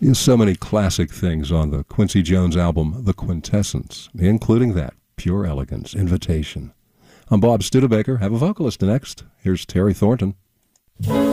So many classic things on the Quincy Jones album, The Quintessence, including that, Pure Elegance, Invitation. I'm Bob Studebaker. Have a vocalist next. Here's Terry Thornton.